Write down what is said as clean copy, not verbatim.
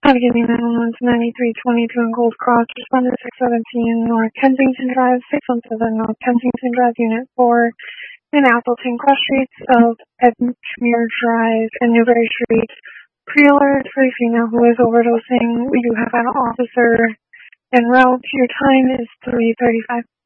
Allegheny 911 to 9322 in Gold Cross, responded 617 North Kensington Drive, 617 North Kensington Drive, Unit 4, in Appleton, cross streets of Edgemere Drive and Newberry Street. Pre-alert for a female who is overdosing. You have an officer en route. Your time is 3:35.